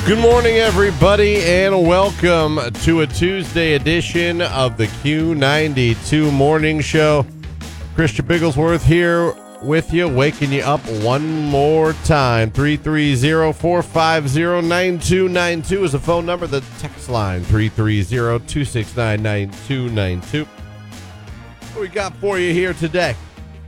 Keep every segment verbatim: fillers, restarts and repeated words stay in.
Good morning, everybody, and welcome to a Tuesday edition of the Q ninety-two Morning Show. Christian Bigglesworth here with you, waking you up one more time. three three zero, four five zero, nine two nine two is the phone number. The text line, three three zero, two six nine, nine two nine two. What we got for you here today?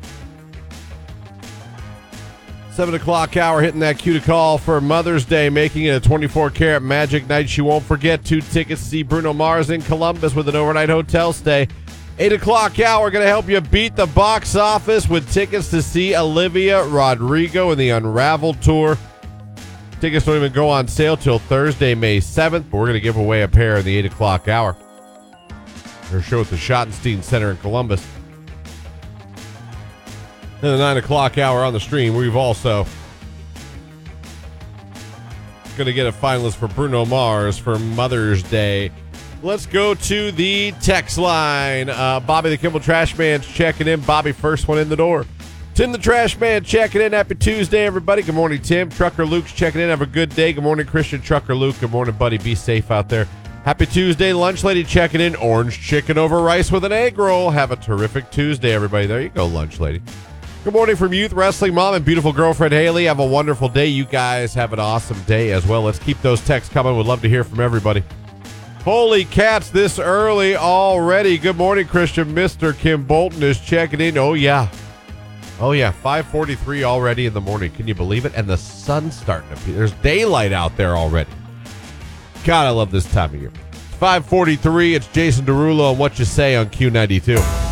seven o'clock hour, hitting that cue to call for Mother's Day, making it a twenty-four karat magic night she won't forget. Two tickets to see Bruno Mars in Columbus with an overnight hotel stay. eight o'clock hour, going to help you beat the box office with tickets to see Olivia Rodrigo in the Unraveled Tour. Tickets don't even go on sale till Thursday, May seventh, but we're going to give away a pair in the eight o'clock hour. Her show at the Schottenstein Center in Columbus. In the nine o'clock hour on the stream, we've also going to get a finalist for Bruno Mars for Mother's Day. Let's go to the text line. Uh, Bobby the Kimball Trash Man's checking in. Bobby, first one in the door. Tim the Trash Man checking in. Happy Tuesday, everybody. Good morning, Tim. Trucker Luke's checking in. Have a good day. Good morning, Christian. Trucker Luke. Good morning, buddy. Be safe out there. Happy Tuesday. Lunch Lady checking in. Orange chicken over rice with an egg roll. Have a terrific Tuesday, everybody. There you go, Lunch Lady. Good morning from Youth Wrestling Mom and beautiful girlfriend Haley. Have a wonderful day. You guys have an awesome day as well. Let's keep those texts coming. Would love to hear from everybody. Holy cats, this early already. Good morning, Christian. Mister Kim Bolton is checking in. Oh, yeah. Oh, yeah. five forty-three already in the morning. Can you believe it? And the sun's starting to be. There's daylight out there already. God, I love this time of year. five forty-three. It's Jason Derulo and What You Say on Q ninety-two.